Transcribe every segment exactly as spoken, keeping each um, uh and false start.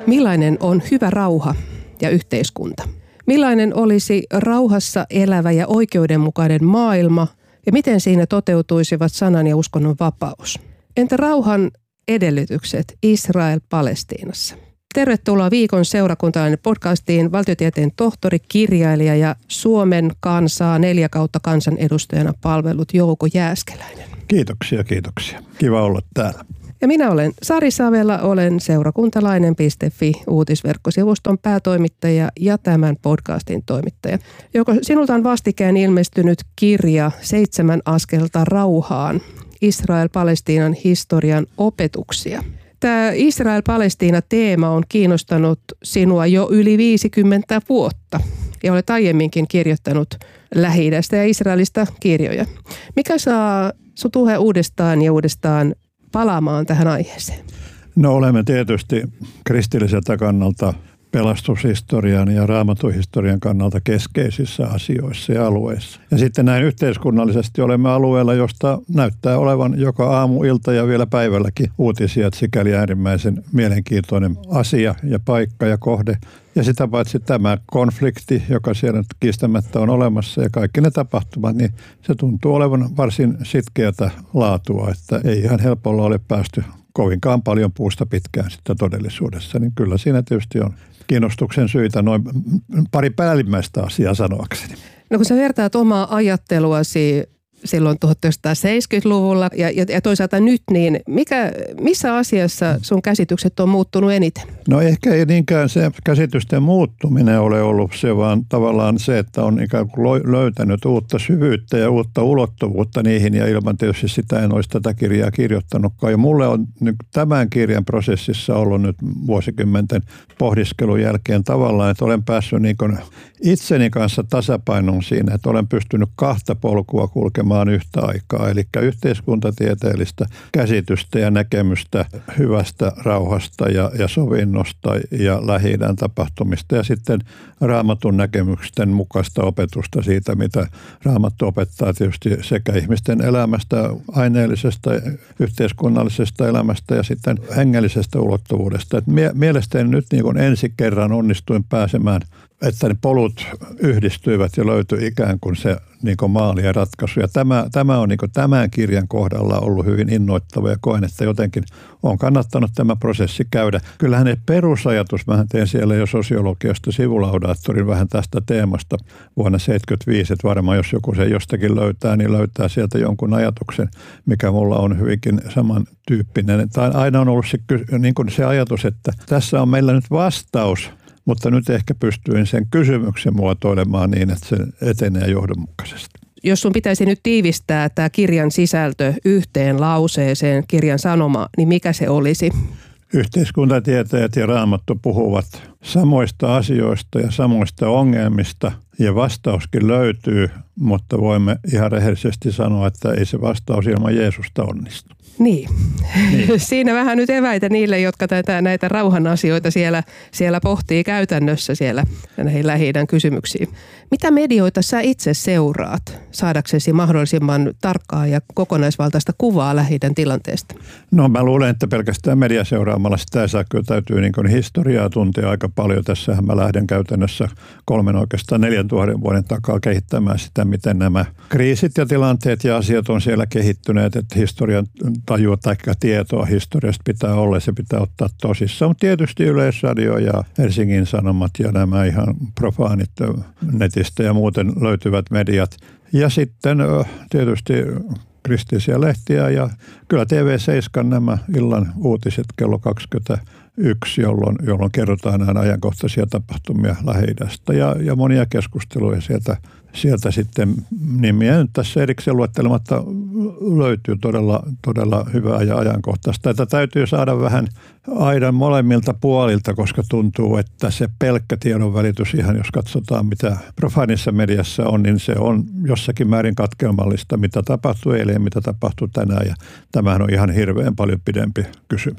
Millainen on hyvä rauha ja yhteiskunta? Millainen olisi rauhassa elävä ja oikeudenmukainen maailma ja miten siinä toteutuisivat sanan ja uskonnon vapaus? Entä rauhan edellytykset Israel-Palestiinassa? Tervetuloa viikon seurakuntalainen podcastiin valtiotieteen tohtori, kirjailija ja Suomen kansaa neljä kautta kansanedustajana palvellut Jouko Jääskeläinen. Kiitoksia, kiitoksia. Kiva olla täällä. Ja minä olen Sari Savela, olen seurakuntalainen piste fi uutisverkkosivuston päätoimittaja ja tämän podcastin toimittaja. Jouko, sinulta on vastikään ilmestynyt kirja Seitsemän askelta rauhaan, Israel-Palestiinan historian opetuksia. Tämä Israel-Palestiina-teema on kiinnostanut sinua jo yli viisikymmentä vuotta ja olet aiemminkin kirjoittanut Lähi-idästä ja Israelista kirjoja. Mikä saa sinut yhä uudestaan ja uudestaan palaamaan tähän aiheeseen? No olemme tietysti kristilliseltä kannalta pelastushistorian ja raamatuhistorian kannalta keskeisissä asioissa ja alueissa. Ja sitten näin yhteiskunnallisesti olemme alueella, josta näyttää olevan joka aamu, ilta ja vielä päivälläkin uutisia, että sikäli äärimmäisen mielenkiintoinen asia ja paikka ja kohde. Ja sitä paitsi tämä konflikti, joka siellä nyt kiistämättä on olemassa ja kaikki ne tapahtumat, niin se tuntuu olevan varsin sitkeätä laatua, että ei ihan helpolla ole päästy kovinkaan paljon puusta pitkään sitten todellisuudessa, niin kyllä siinä tietysti on kiinnostuksen syitä noin pari päällimmäistä asiaa sanoakseni. No kun sä vertaat omaa ajatteluasi silloin tuhatyhdeksänsataaseitsemänkymmentäluvulla ja, ja, ja toisaalta nyt, niin mikä, missä asiassa sun käsitykset on muuttunut eniten? No ehkä ei niinkään se käsitysten muuttuminen ole ollut se, vaan tavallaan se, että on ikään kuin löytänyt uutta syvyyttä ja uutta ulottuvuutta niihin ja ilman tietysti sitä en olisi tätä kirjaa kirjoittanutkaan. Ja mulle on nyt tämän kirjan prosessissa ollut nyt vuosikymmenten pohdiskelun jälkeen tavallaan, että olen päässyt niin kuin itseni kanssa tasapainoon siinä, että olen pystynyt kahta polkua kulkemaan yhtä aikaa, eli yhteiskuntatieteellistä käsitystä ja näkemystä hyvästä rauhasta ja, ja sovinnosta ja Lähi-idän tapahtumista ja sitten Raamatun näkemysten mukaista opetusta siitä, mitä Raamattu opettaa tietysti sekä ihmisten elämästä, aineellisesta, yhteiskunnallisesta elämästä ja sitten hengellisestä ulottuvuudesta. Et mie- mielestäni nyt niin kuin ensi kerran onnistuin pääsemään, että ne polut yhdistyivät ja löytyi ikään kuin se niin kuin maali ja ratkaisu. Ja tämä, tämä on niin kuin tämän kirjan kohdalla ollut hyvin innoittava ja koen, että jotenkin on kannattanut tämä prosessi käydä. Kyllähän ne perusajatus, mä teen siellä jo sosiologiasta sivulaudaattorin vähän tästä teemasta vuonna seitsemänkymmentäviisi, että varmaan jos joku se jostakin löytää, niin löytää sieltä jonkun ajatuksen, mikä mulla on hyvinkin samantyyppinen. Tai aina on ollut se, niin kuin se ajatus, että tässä on meillä nyt vastaus, mutta nyt ehkä pystyin sen kysymyksen muotoilemaan niin, että se etenee johdonmukaisesti. Jos sun pitäisi nyt tiivistää tämä kirjan sisältö yhteen lauseeseen, kirjan sanoma, niin mikä se olisi? Yhteiskuntatieteet ja Raamattu puhuvat samoista asioista ja samoista ongelmista ja vastauskin löytyy, mutta voimme ihan rehellisesti sanoa, että ei se vastaus ilman Jeesusta onnistu. Niin. niin. Siinä vähän nyt eväitä niille, jotka tätä, näitä rauhan asioita siellä, siellä pohtii käytännössä siellä näihin Lähi-idän kysymyksiin. Mitä medioita sä itse seuraat saadaksesi mahdollisimman tarkkaa ja kokonaisvaltaista kuvaa Lähi-idän tilanteesta? No mä luulen, että pelkästään media seuraamalla sitä ei saa, kyllä täytyy niin kuin historiaa tuntea aika paljon. Tässähän mä lähden käytännössä kolmen oikeastaan neljän tuhannen vuoden takaa kehittämään sitä, miten nämä kriisit ja tilanteet ja asiat on siellä kehittyneet, että historian tajua tai tietoa historiasta pitää olla ja se pitää ottaa tosissaan. Mutta tietysti Yleisradio ja Helsingin Sanomat ja nämä ihan profaanit netistä ja muuten löytyvät mediat. Ja sitten tietysti kristillisiä lehtiä ja kyllä T V seitsemän nämä illan uutiset kello kaksikymmentäyksi, jolloin, jolloin kerrotaan näin ajankohtaisia tapahtumia Lähi-idästä ja, ja monia keskusteluja sieltä, sieltä sitten nimiä nyt tässä erikseen luettelematta löytyy todella, todella hyvää ja ajankohtaista. Että täytyy saada vähän aidan molemmilta puolilta, koska tuntuu, että se pelkkä tiedonvälitys, ihan jos katsotaan mitä profaanissa mediassa on, niin se on jossakin määrin katkelmallista, mitä tapahtui eilen ja mitä tapahtui tänään. Ja tämähän on ihan hirveän paljon pidempi kysymys.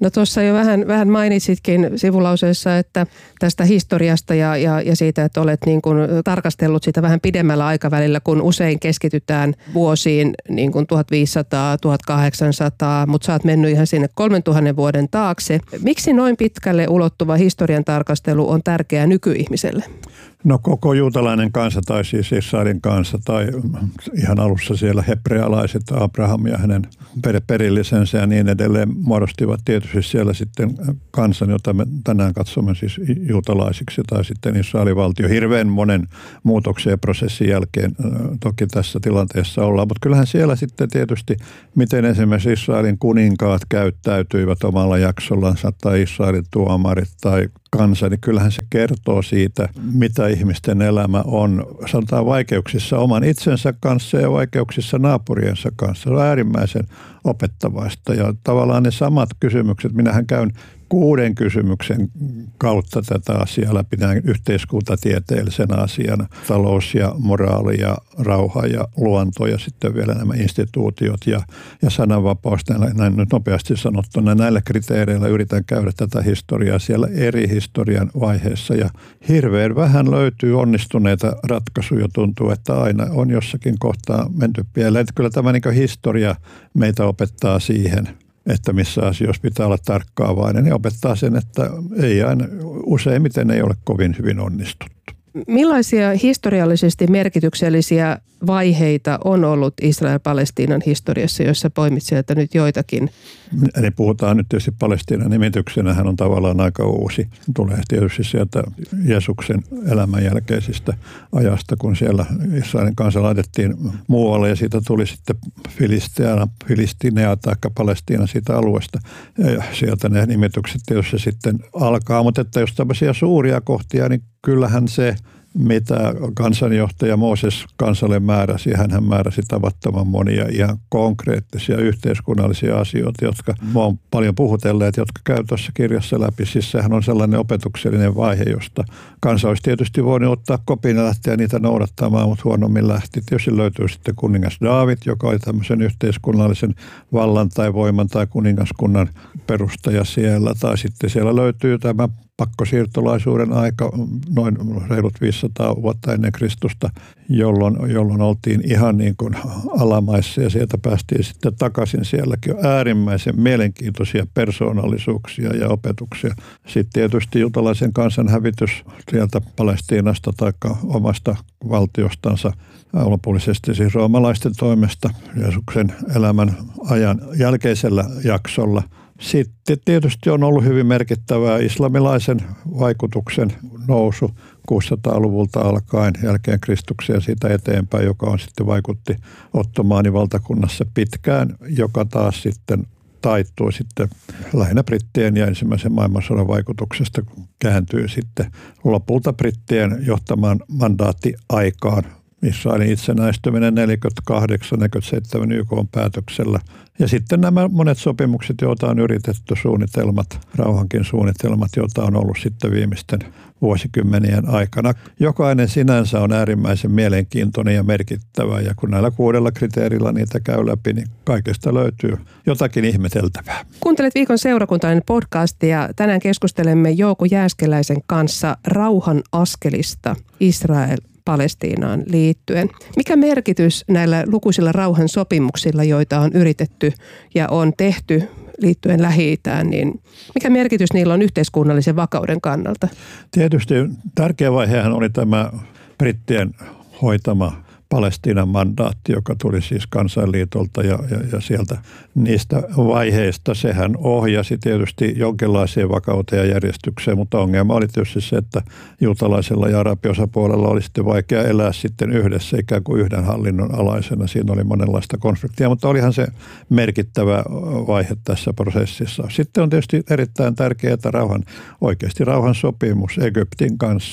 No tuossa jo vähän, vähän mainitsitkin sivulauseessa, että tästä historiasta ja, ja, ja siitä, että olet niin kuin tarkastellut sitä vähän pidemmällä aikavälillä, kun usein keskitytään vuosiin niin kuin tuhatviisisataa, tuhatkahdeksansataa, mutta sä oot mennyt ihan sinne kolmentuhannen vuoden taakse. Miksi noin pitkälle ulottuva historian tarkastelu on tärkeää nykyihmiselle? No koko juutalainen kansa tai siis Israelin kansa tai ihan alussa siellä hebrealaiset, Abraham ja hänen perillisensä ja niin edelleen muodostivat tietysti siellä sitten kansan, jota me tänään katsomme siis juutalaisiksi tai sitten Israelin valtio. Hirveän monen muutoksen ja prosessin jälkeen toki tässä tilanteessa ollaan, mutta kyllähän siellä sitten tietysti, miten esimerkiksi Israelin kuninkaat käyttäytyivät omalla jaksollansa tai Israelin tuomarit tai kansa, niin kyllähän se kertoo siitä, mitä ihmisten elämä on, sanotaan vaikeuksissa oman itsensä kanssa ja vaikeuksissa naapuriensa kanssa. Se on äärimmäisen opettavaista ja tavallaan ne samat kysymykset, minähän käyn kuuden kysymyksen kautta tätä asiaa läpi näin yhteiskuntatieteellisenä asiana. Talous ja moraali ja rauha ja luonto ja sitten vielä nämä instituutiot ja, ja sananvapaus. Näin, näin nyt nopeasti sanottuna näillä kriteereillä yritän käydä tätä historiaa siellä eri historian vaiheessa. Ja hirveän vähän löytyy onnistuneita ratkaisuja. Tuntuu, että aina on jossakin kohtaa menty pieleen. Että kyllä tämä niin kuin historia meitä opettaa siihen, että missä asioissa pitää olla tarkkaavainen ja opettaa sen, että ei aina, useimmiten ei ole kovin hyvin onnistuttu. Millaisia historiallisesti merkityksellisiä vaiheita on ollut Israel-Palestiinan historiassa, jossa poimit sieltä nyt joitakin? Eli puhutaan nyt tietysti Palestiinan nimityksenä, hän on tavallaan aika uusi. Tulee tietysti sieltä Jeesuksen elämän jälkeisistä ajasta, kun siellä Israelin kansa laitettiin muualle ja siitä tuli sitten Filisteana, Filistinea tai Palestiina siitä alueesta. Ja sieltä ne nimitykset tietysti sitten alkaa, mutta että jos tämmöisiä suuria kohtia, niin kyllähän se, mitä kansanjohtaja Mooses kansalle määräsi, hän määräsi tavattoman monia ihan konkreettisia yhteiskunnallisia asioita, jotka on paljon puhutelleet, jotka käy tuossa kirjassa läpi. Siis sehän on sellainen opetuksellinen vaihe, josta kansa olisi tietysti voinut ottaa kopin ja lähteä niitä noudattamaan, mutta huonommin lähti. Tietysti löytyy sitten kuningas Daavid, joka oli tämmöisen yhteiskunnallisen vallan tai voiman tai kuningaskunnan perustaja siellä, tai sitten siellä löytyy tämä pakkosiirtolaisuuden aika noin reilut viisisataa vuotta ennen Kristusta, jolloin, jolloin oltiin ihan niin kuin alamaissa ja sieltä päästiin sitten takaisin. Sielläkin on äärimmäisen mielenkiintoisia persoonallisuuksia ja opetuksia. Sitten tietysti juutalaisen kansan hävitys sieltä Palestiinasta tai omasta valtiostansa lopullisesti siis roomalaisten toimesta Jeesuksen elämän ajan jälkeisellä jaksolla. Sitten tietysti on ollut hyvin merkittävää islamilaisen vaikutuksen nousu kuusisataaluvulta alkaen jälkeen Kristuksia siitä eteenpäin, joka on sitten vaikutti Ottomaanivaltakunnassa pitkään, joka taas sitten taittui sitten lähinnä brittien ja ensimmäisen maailmansodan vaikutuksesta kääntyy sitten lopulta brittien johtamaan mandaattiaikaan. Israelin itsenäistyminen neljäkymmentäkahdeksan neljäkymmentäseitsemän Y K:n päätöksellä. Ja sitten nämä monet sopimukset, joita on yritetty, suunnitelmat, rauhankin suunnitelmat, joita on ollut sitten viimeisten vuosikymmenien aikana. Jokainen sinänsä on äärimmäisen mielenkiintoinen ja merkittävä, ja kun näillä kuudella kriteerillä niitä käy läpi, niin kaikesta löytyy jotakin ihmeteltävää. Kuuntelet Viikon seurakuntainen podcastia. Tänään keskustelemme Jouko Jääskeläisen kanssa rauhan askelista Israel Palestiinaan liittyen. Mikä merkitys näillä lukuisilla rauhan sopimuksilla, joita on yritetty ja on tehty liittyen Lähi-itään, niin mikä merkitys niillä on yhteiskunnallisen vakauden kannalta? Tietysti tärkeä vaihehan oli tämä brittien hoitama Palestiinan mandaatti, joka tuli siis Kansainliitolta ja, ja, ja sieltä niistä vaiheista. Sehän ohjasi tietysti jonkinlaiseen vakauteen ja järjestykseen, mutta ongelma oli tietysti se, että juutalaisella ja arabiosapuolella oli sitten vaikea elää sitten yhdessä ikään kuin yhden hallinnon alaisena. Siinä oli monenlaista konfliktia, mutta olihan se merkittävä vaihe tässä prosessissa. Sitten on tietysti erittäin tärkeää, että rauhan, oikeasti rauhan sopimus Egyptin kanssa.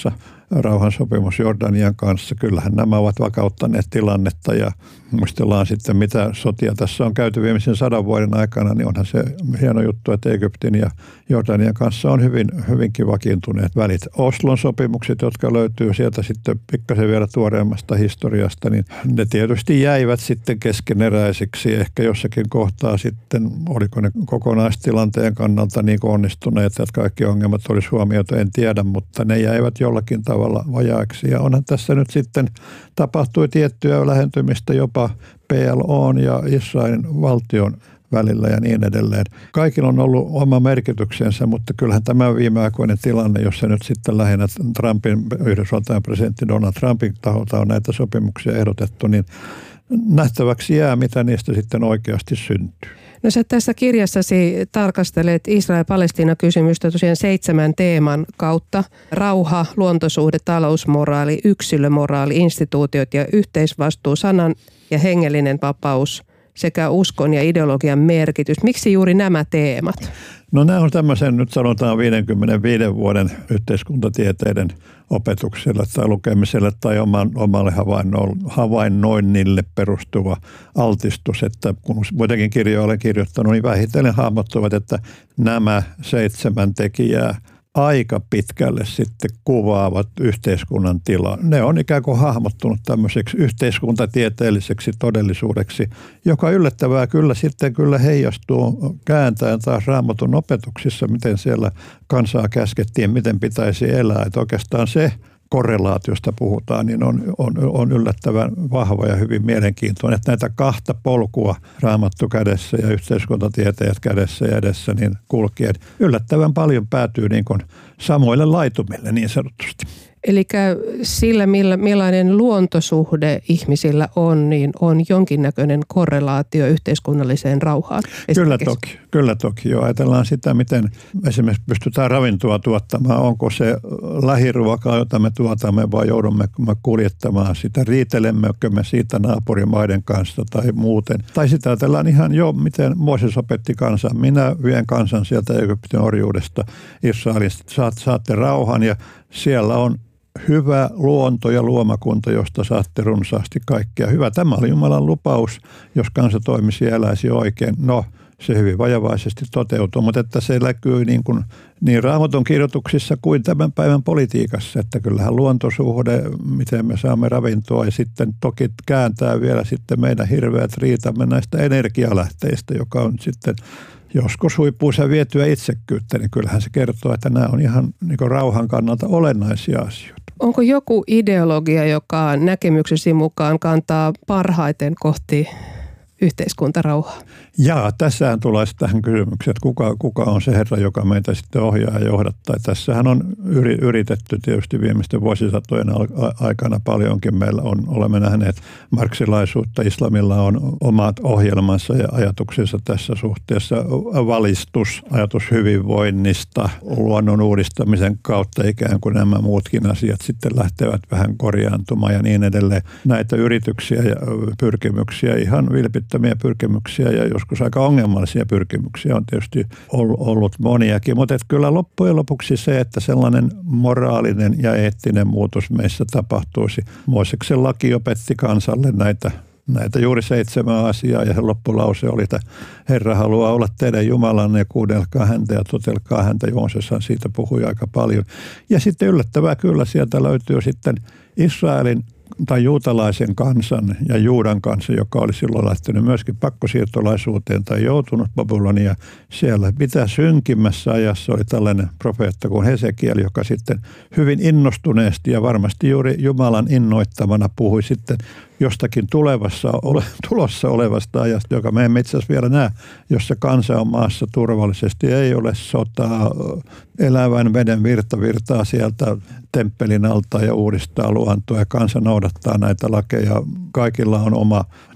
rauhansopimus Jordanian kanssa. Kyllähän nämä ovat vakauttaneet tilannetta ja muistellaan sitten, mitä sotia tässä on käyty viimeisen sadan vuoden aikana, niin onhan se hieno juttu, että Egyptin ja Jordanian kanssa on hyvin, hyvinkin vakiintuneet välit. Oslon sopimukset, jotka löytyy sieltä sitten pikkasen vielä tuoreemmasta historiasta, niin ne tietysti jäivät sitten keskeneräisiksi. Ehkä jossakin kohtaa sitten, oliko ne kokonaistilanteen kannalta niin onnistuneet, että kaikki ongelmat olisi huomioitu, en tiedä, mutta ne jäivät jollakin tavalla vajaiksi. Ja onhan tässä nyt sitten tapahtui tiettyä lähentymistä jopa P L O:n ja Israelin valtion välillä ja niin edelleen. Kaikilla on ollut oma merkityksensä, mutta kyllähän tämä viimeaikoinen tilanne, jossa nyt sitten lähinnä Trumpin, Yhdysvaltain presidentti Donald Trumpin taholta on näitä sopimuksia ehdotettu, niin nähtäväksi jää, mitä niistä sitten oikeasti syntyy. No sä tässä kirjassasi tarkastelet Israel-Palestiina-kysymystä tosiaan seitsemän teeman kautta. Rauha, luontosuhde, talousmoraali, yksilömoraali, instituutiot ja yhteisvastuu, sanan ja hengellinen vapaus sekä uskon ja ideologian merkitys. Miksi juuri nämä teemat? No nämä on tämmöisen nyt sanotaan viidenkymmenenviiden vuoden yhteiskuntatieteiden opetuksella tai lukemisella tai oman, omalle havainnoinnille perustuva altistus, että kun muitakin kirjoja olen kirjoittanut, niin vähitellen hahmottuvat, että nämä seitsemän tekijää aika pitkälle sitten kuvaavat yhteiskunnan tilaa. Ne on ikään kuin hahmottunut tämmöiseksi yhteiskuntatieteelliseksi todellisuudeksi, joka yllättävää kyllä sitten kyllä heijastuu kääntäen taas Raamatun opetuksissa, miten siellä kansaa käskettiin, miten pitäisi elää. Että oikeastaan se korrelaatiosta puhutaan, niin on, on, on yllättävän vahva ja hyvin mielenkiintoinen, että näitä kahta polkua Raamattu kädessä ja yhteiskuntatieteet kädessä ja edessä niin kulkien yllättävän paljon päätyy niin kuin samoille laitumille niin sanotusti. Eli sillä, millä, millainen luontosuhde ihmisillä on, niin on jonkinnäköinen korrelaatio yhteiskunnalliseen rauhaan. Kyllä toki, kyllä toki. Jo ajatellaan sitä, miten esimerkiksi pystytään ravintoa tuottamaan. Onko se lähiruokaa, jota me tuotamme, vai joudumme me kuljettamaan sitä? Riitelemmekö me siitä naapurimaiden kanssa tai muuten? Tai sitä ajatellaan ihan jo, miten Mooses opetti kansan. Minä vien kansan sieltä Egyptin orjuudesta Israelista. Saat, saatte rauhan ja siellä on hyvä luonto ja luomakunta, josta saatte runsaasti kaikkea. Hyvä, tämä oli Jumalan lupaus, jos kansa toimisi ja eläisi oikein. No, se hyvin vajavaisesti toteutuu, mutta että se näkyy niin, kuin, niin Raamatun kirjoituksissa kuin tämän päivän politiikassa, että kyllähän luontosuhde, miten me saamme ravintoa ja sitten toki kääntää vielä sitten meidän hirveät riitamme näistä energialähteistä, joka on sitten joskus huippuunsa vietyä itsekkyyttä, niin kyllähän se kertoo, että nämä on ihan niin kuin rauhan kannalta olennaisia asioita. Onko joku ideologia, joka näkemyksesi mukaan kantaa parhaiten kohti yhteiskuntarauhaa? Jaa, tässähän tulee tähän kysymykseen, että kuka, kuka on se herra, joka meitä sitten ohjaa ja johdattaa. Tässähän on yritetty tietysti viimeisten vuosisatojen aikana paljonkin. Meillä on, olemme nähneet marksilaisuutta, islamilla on omat ohjelmansa ja ajatuksensa tässä suhteessa. Valistus, ajatus hyvinvoinnista, luonnon uudistamisen kautta ikään kuin nämä muutkin asiat sitten lähtevät vähän korjaantumaan ja niin edelleen. Näitä yrityksiä ja pyrkimyksiä, ihan vilpittömiä pyrkimyksiä ja joskus aika ongelmallisia pyrkimyksiä on tietysti ollut moniakin, mutta kyllä loppujen lopuksi se, että sellainen moraalinen ja eettinen muutos meissä tapahtuisi. Mooseksen laki opetti kansalle näitä, näitä juuri seitsemän asiaa ja se loppulause oli, että Herra haluaa olla teidän Jumalanne ja kuunnelkaa häntä ja totelkaa häntä. Jooseshan siitä puhui aika paljon. Ja sitten yllättävää kyllä sieltä löytyy sitten Israelin tai juutalaisen kansan ja Juudan kanssa, joka oli silloin lähtenyt myöskin pakkosiirtolaisuuteen tai joutunut Babylonia. Siellä mitä synkimmässä ajassa oli tällainen profeetta kuin Hesekiel, joka sitten hyvin innostuneesti ja varmasti juuri Jumalan innoittamana puhui sitten jostakin tulevassa, ole, tulossa olevasta ajasta, joka me emme itse asiassa vielä näe, jossa kansa on maassa turvallisesti, ei ole sotaa, elävän veden virta virtaa sieltä temppelin alta ja uudistaa luontoa ja kansa noudattaa näitä lakeja. Kaikilla on oma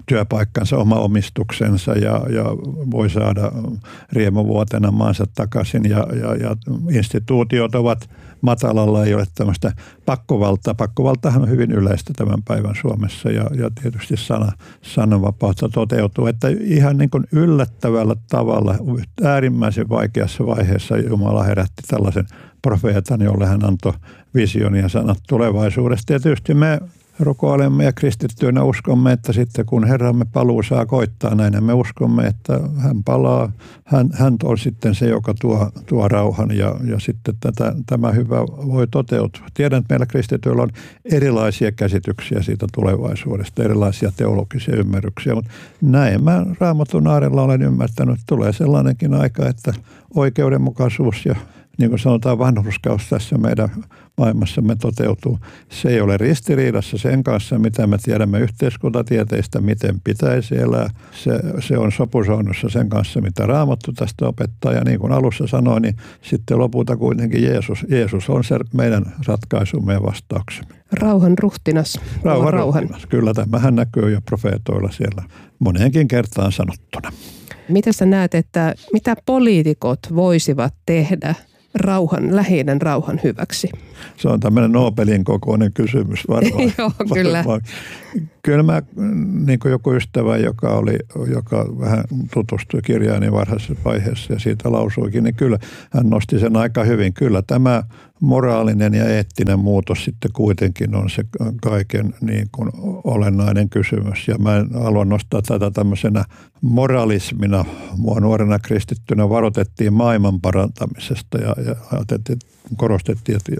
työpaikkansa, oma omistuksensa ja, ja voi saada riemuvuotena maansa takaisin ja, ja, ja instituutiot ovat matalalla, ei ole tämmöistä pakkovaltaa. Pakkovaltahan on hyvin yleistä tämän päivän Suomessa ja, ja tietysti sana, sananvapautta toteutuu, että ihan niin kuin yllättävällä tavalla äärimmäisen vaikeassa vaiheessa Jumala herätti tällaisen profeetan, jolle hän antoi vision ja sanat tulevaisuudesta. Ja tietysti me rukoilemme ja kristittyinä uskomme, että sitten kun Herramme paluu saa koittaa näin, me uskomme, että hän palaa. Hän, hän on sitten se, joka tuo, tuo rauhan ja, ja sitten tätä, tämä hyvä voi toteutua. Tiedän, että meillä kristityillä on erilaisia käsityksiä siitä tulevaisuudesta, erilaisia teologisia ymmärryksiä, mutta näin mä Raamatun aarella olen ymmärtänyt, että tulee sellainenkin aika, että oikeudenmukaisuus ja niin kuin sanotaan, vanhurskaus tässä meidän maailmassamme toteutuu. Se ei ole ristiriidassa sen kanssa, mitä me tiedämme yhteiskuntatieteistä, miten pitäisi elää. Se, se on sopusoinnussa sen kanssa, mitä Raamattu tästä opettaa. Ja niin kuin alussa sanoin, niin sitten lopulta kuitenkin Jeesus, Jeesus on se meidän ratkaisumme ja vastauksemme. Rauhan ruhtinas. Rauhan, rauhan. ruhtinas. Kyllä, tämähän näkyy jo profeetoilla siellä moneenkin kertaan sanottuna. Miten sä näet, että mitä poliitikot voisivat tehdä rauhan, Lähi-idän rauhan hyväksi? Se on tämmöinen Nobelin kokoinen kysymys varmaan. Joo, kyllä. Kyllä mä, niin kuin joku ystävä, joka, oli, joka vähän tutustui kirjaani varhaisessa vaiheessa ja siitä lausuikin, niin kyllä hän nosti sen aika hyvin. Kyllä tämä moraalinen ja eettinen muutos sitten kuitenkin on se kaiken niin kuin olennainen kysymys. Ja mä haluan nostaa tätä tämmöisenä moralismina. Mua nuorena kristittynä varoitettiin maailman parantamisesta ja, ja korostettiin, että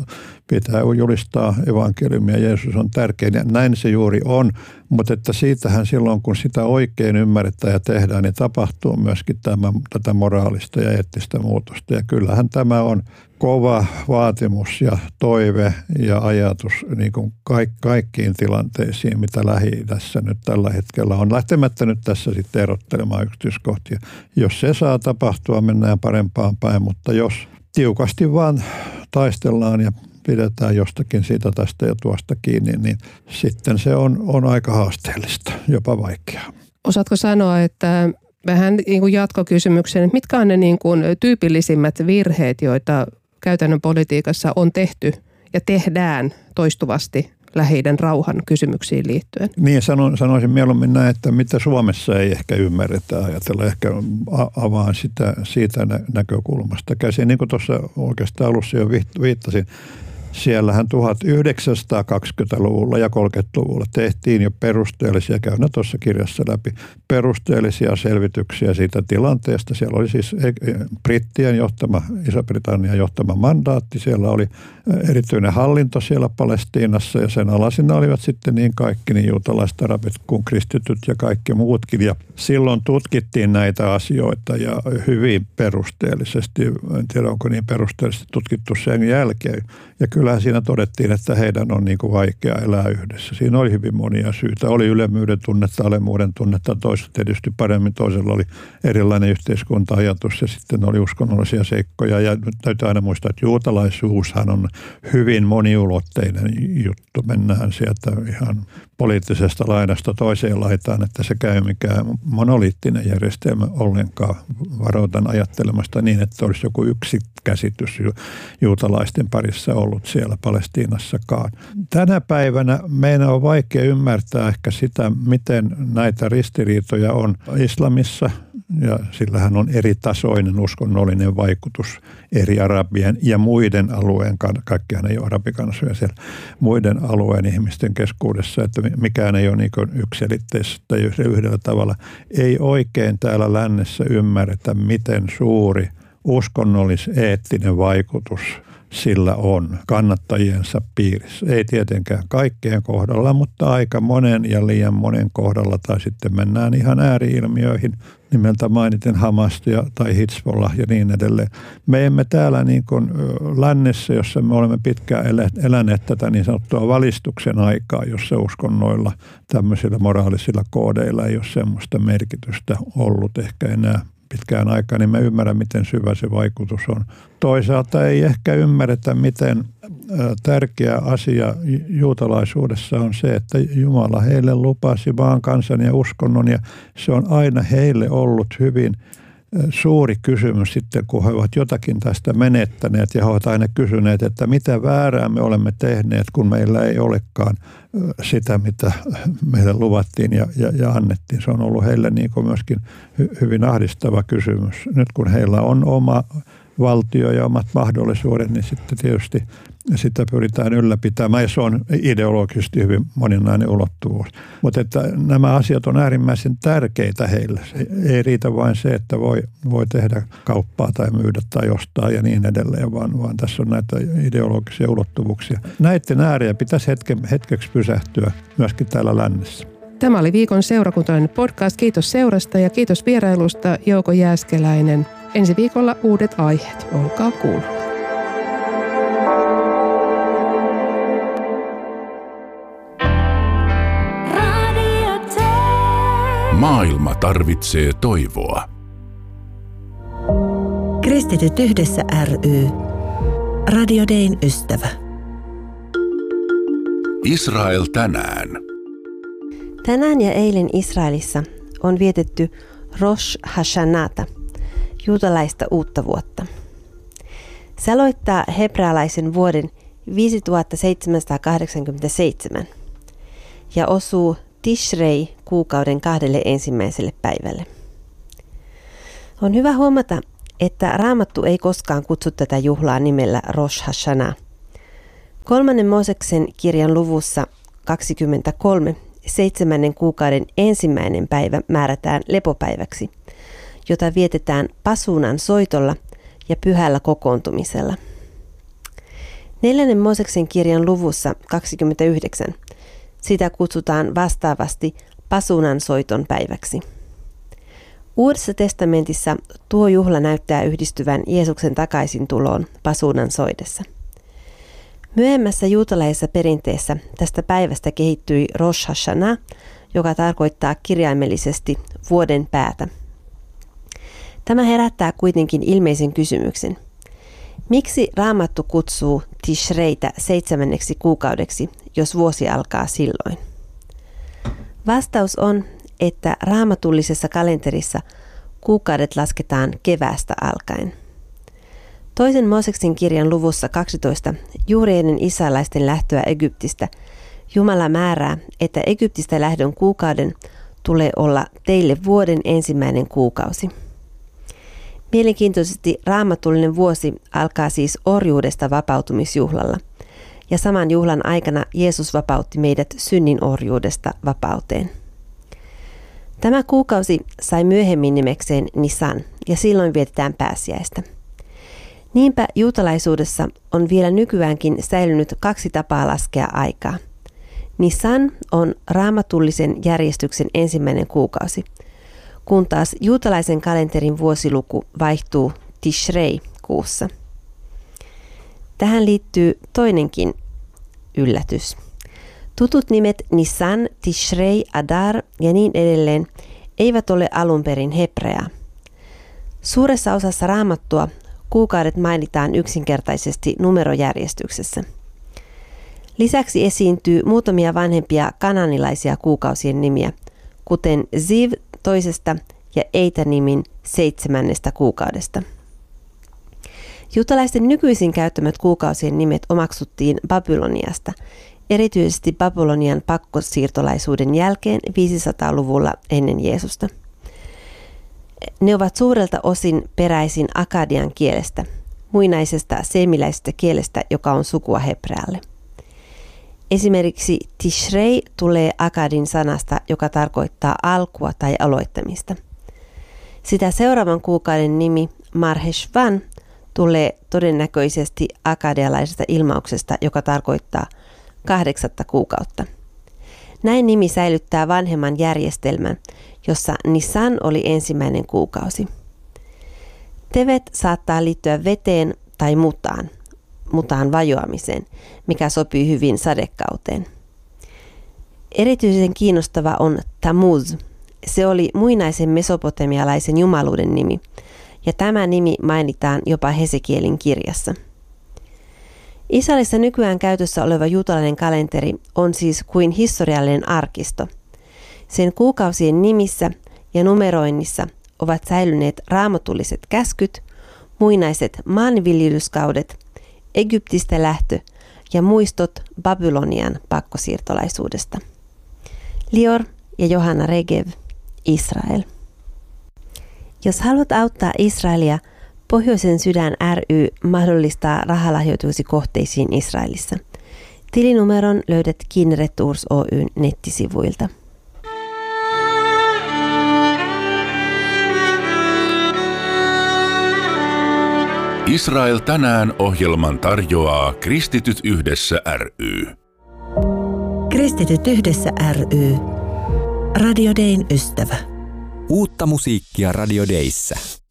pitää julistaa evankeliumia, Jeesus on tärkein ja näin se juuri on, mutta että siitähän silloin kun sitä oikein ymmärretään ja tehdään, niin tapahtuu myöskin tämä, tätä moraalista ja eettistä muutosta ja kyllähän tämä on kova vaatimus ja toive ja ajatus niin kuin kaikkiin tilanteisiin, mitä Lähi-idässä nyt tällä hetkellä on. Lähtemättä nyt tässä sitten erottelemaan yksityiskohtia. Jos se saa tapahtua, mennään parempaan päin, mutta jos tiukasti vaan taistellaan ja pidetään jostakin siitä tästä ja tuosta kiinni, niin sitten se on, on aika haasteellista, jopa vaikeaa. Osaatko sanoa, että vähän niin kuin jatkokysymyksen, että mitkä on ne niin kuin tyypillisimmät virheet, joita käytännön politiikassa on tehty ja tehdään toistuvasti Lähi-idän rauhan kysymyksiin liittyen? Niin, sano, sanoisin mieluummin näin, että mitä Suomessa ei ehkä ymmärretä ajatella. Ehkä avaan sitä siitä nä- näkökulmasta käsin. Niin kuin tuossa oikeastaan alussa jo viittasin, siellähän tuhatyhdeksänsataakaksikymmentäluvulla ja kolmekymmentäluvulla tehtiin jo perusteellisia, käyn tuossa kirjassa läpi, perusteellisia selvityksiä siitä tilanteesta. Siellä oli siis brittien johtama, Iso-Britannian johtama mandaatti, siellä oli erityinen hallinto siellä Palestiinassa ja sen alasina olivat sitten niin kaikki, niin juutalaiset, arabit kuin kristityt ja kaikki muutkin. Ja silloin tutkittiin näitä asioita ja hyvin perusteellisesti, en tiedä onko niin perusteellisesti tutkittu sen jälkeen. Ja kyllähän siinä todettiin, että heidän on niin kuin vaikea elää yhdessä. Siinä oli hyvin monia syitä. Oli ylemmyyden tunnetta, alemmuuden tunnetta, toiset tietysti paremmin, toisella oli erilainen yhteiskunta-ajatus ja sitten oli uskonnollisia seikkoja. Ja nyt täytyy aina muistaa, että juutalaisuushan on hyvin moniulotteinen juttu. Mennään sieltä ihan poliittisesta laidasta toiseen laitaan, että se käy mikään monoliittinen järjestelmä ollenkaan. Varoitan ajattelemasta niin, että olisi joku yksi käsitys juutalaisten parissa ollut siellä Palestiinassakaan. Tänä päivänä meidän on vaikea ymmärtää ehkä sitä, miten näitä ristiriitoja on islamissa, ja sillähän on eri tasoinen uskonnollinen vaikutus eri arabien ja muiden alueen, kaikkihan ei ole arabikansoja siellä, muiden alueen ihmisten keskuudessa, että mikään ei ole niin yksiselitteistä tai yhdellä tavalla. Ei oikein täällä lännessä ymmärretä, miten suuri uskonnollis-eettinen vaikutus sillä on kannattajiensa piirissä. Ei tietenkään kaikkien kohdalla, mutta aika monen ja liian monen kohdalla, tai sitten mennään ihan ääri-ilmiöihin, nimeltä mainiten Hamas ja, tai Hizbollah ja niin edelleen. Me emme täällä niin kuin lännessä, jossa me olemme pitkään eläneet tätä niin sanottua valistuksen aikaa, jossa uskonnoilla, tämmöisillä moraalisilla koodeilla ei ole semmoista merkitystä ollut ehkä enää pitkään aikaan, niin me ymmärrän, miten syvä se vaikutus on. Toisaalta ei ehkä ymmärretä, miten tärkeä asia juutalaisuudessa on se, että Jumala heille lupasi maan, kansan ja uskonnon, ja se on aina heille ollut hyvin suuri kysymys sitten, kun he ovat jotakin tästä menettäneet, ja he ovat aina kysyneet, että mitä väärää me olemme tehneet, kun meillä ei olekaan sitä, mitä meille luvattiin ja, ja, ja annettiin. Se on ollut heille niin kuin myöskin hy, hyvin ahdistava kysymys. Nyt kun heillä on oma valtio ja omat mahdollisuudet, niin sitten tietysti sitä pyritään ylläpitämään, ja se on ideologisesti hyvin moninainen ulottuvuus. Mutta että nämä asiat on äärimmäisen tärkeitä heille. Se ei riitä vain se, että voi, voi tehdä kauppaa tai myydä tai ostaa ja niin edelleen, vaan, vaan tässä on näitä ideologisia ulottuvuuksia. Näiden ääreen pitäisi hetke, hetkeksi pysähtyä myöskin täällä lännessä. Tämä oli viikon seurakuntalainen podcast. Kiitos seurasta ja kiitos vierailusta, Jouko Jääskeläinen. Ensi viikolla uudet aiheet. Olkaa kuulolla. Maailma tarvitsee toivoa. Kristityt yhdessä ry. Radio Dayn ystävä. Israel tänään. Tänään ja eilen Israelissa on vietetty Rosh Hashanata, juutalaista uutta vuotta. Se aloittaa hebrealaisen vuoden viisituhattaseitsemänsataakahdeksankymmentäseitsemän ja osuu Tishrei kuukauden kahdelle ensimmäiselle päivälle. On hyvä huomata, että Raamattu ei koskaan kutsu tätä juhlaa nimellä Rosh Hashanah. Kolmannen Mooseksen kirjan luvussa kaksikymmentäkolme seitsemännen kuukauden ensimmäinen päivä määrätään lepopäiväksi, jota vietetään pasuunan soitolla ja pyhällä kokoontumisella. Neljännen Mooseksen kirjan luvussa kaksikymmentäyhdeksän sitä kutsutaan vastaavasti pasuunan soiton päiväksi. Uudessa testamentissa tuo juhla näyttää yhdistyvän Jeesuksen takaisin tuloon pasuunan soidessa. Myöhemmässä juutalaisessa perinteessä tästä päivästä kehittyi Rosh Hashanah, joka tarkoittaa kirjaimellisesti vuoden päätä. Tämä herättää kuitenkin ilmeisen kysymyksen. Miksi Raamattu kutsuu Tishreitä seitsemänneksi kuukaudeksi, jos vuosi alkaa silloin? Vastaus on, että raamatullisessa kalenterissa kuukaudet lasketaan keväästä alkaen. Toisen Mooseksen kirjan luvussa kaksitoista, juuri ennen israelaisten lähtöä Egyptistä, Jumala määrää, että Egyptistä lähdön kuukauden tulee olla teille vuoden ensimmäinen kuukausi. Mielenkiintoisesti raamatullinen vuosi alkaa siis orjuudesta vapautumisjuhlalla, ja saman juhlan aikana Jeesus vapautti meidät synnin orjuudesta vapauteen. Tämä kuukausi sai myöhemmin nimekseen Nisan, ja silloin vietetään pääsiäistä. Niinpä juutalaisuudessa on vielä nykyäänkin säilynyt kaksi tapaa laskea aikaa. Nisan on raamatullisen järjestyksen ensimmäinen kuukausi, kun taas juutalaisen kalenterin vuosiluku vaihtuu Tishrei-kuussa. Tähän liittyy toinenkin yllätys. Tutut nimet Nisan, Tishrei, Adar ja niin edelleen eivät ole alun perin hebreaa. Suuressa osassa Raamattua kuukaudet mainitaan yksinkertaisesti numerojärjestyksessä. Lisäksi esiintyy muutamia vanhempia kananilaisia kuukausien nimiä, kuten Ziv toisesta ja Eitä-nimin seitsemännestä kuukaudesta. Juutalaisten nykyisin käyttämät kuukausien nimet omaksuttiin Babyloniasta, erityisesti Babylonian pakkosiirtolaisuuden jälkeen viisisataaluvulla ennen Jeesusta. Ne ovat suurelta osin peräisin akadian kielestä, muinaisesta seemiläisestä kielestä, joka on sukua hebrealle. Esimerkiksi Tishrei tulee akadin sanasta, joka tarkoittaa alkua tai aloittamista. Sitä seuraavan kuukauden nimi Marheshvan tulee todennäköisesti akadialaisesta ilmauksesta, joka tarkoittaa kahdeksatta kuukautta. Näin nimi säilyttää vanhemman järjestelmän, jossa Nisan oli ensimmäinen kuukausi. Tevet saattaa liittyä veteen tai mutaan, mutaan vajoamiseen, mikä sopii hyvin sadekauteen. Erityisen kiinnostava on Tammuz, Se oli muinaisen mesopotamialaisen jumaluuden nimi, ja tämä nimi mainitaan jopa Hesekielin kirjassa. Israelissa nykyään käytössä oleva juutalainen kalenteri on siis kuin historiallinen arkisto. Sen kuukausien nimissä ja numeroinnissa ovat säilyneet raamatulliset käskyt, muinaiset maanviljelyskaudet, Egyptistä lähtö ja muistot Babylonian pakkosiirtolaisuudesta. Lior ja Johanna Regev, Israel. Jos haluat auttaa Israelia, Pohjoisen sydän ry mahdollistaa rahalahjoituksi kohteisiin Israelissa. Tilinumeron löydät Kinneret Tours Oyn nettisivuilta. Israel tänään -ohjelman tarjoaa Kristityt yhdessä ry. Kristityt yhdessä ry. Radio Dayn ystävä. Uutta musiikkia Radio Dayssä.